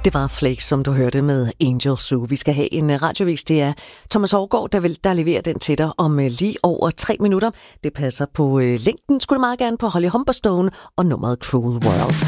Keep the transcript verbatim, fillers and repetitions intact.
Det var Flakes, som du hørte med Angel Zoo. Vi skal have en radiovis. Det er Thomas Hougaard, der, vil, der leverer den til dig om lige over tre minutter. Det passer på øh, længden, skulle det meget gerne på Holly Humberstone og nummeret Cruel World.